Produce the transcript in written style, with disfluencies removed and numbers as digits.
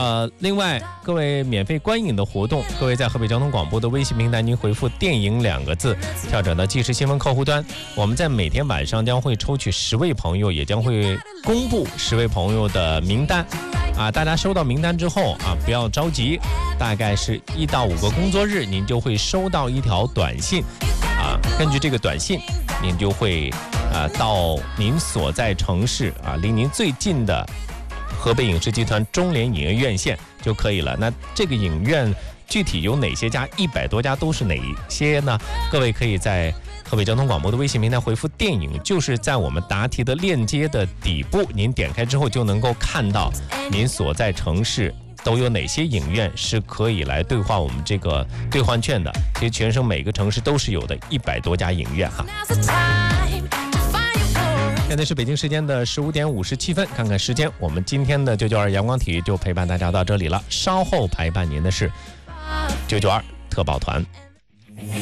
另外各位免费观影的活动，各位在河北交通广播的微信平台，您回复电影2个字，跳转到即时新闻客户端，我们在每天晚上将会抽取10位朋友，也将会公布10位朋友的名单大家收到名单之后不要着急，大概是1到5个工作日，您就会收到一条短信根据这个短信，您就会到您所在城市离您最近的河北影视集团中联影业院线就可以了。那这个影院具体有哪些家，100多家都是哪些呢？各位可以在河北交通广播的微信平台回复电影，就是在我们答题的链接的底部，您点开之后就能够看到您所在城市都有哪些影院是可以来兑换我们这个兑换券的。其实全省每个城市都是有的，100多家影院现在是北京时间的15点57分，看看时间，我们今天的992阳光体育就陪伴大家到这里了。稍后陪伴您的是992特报团。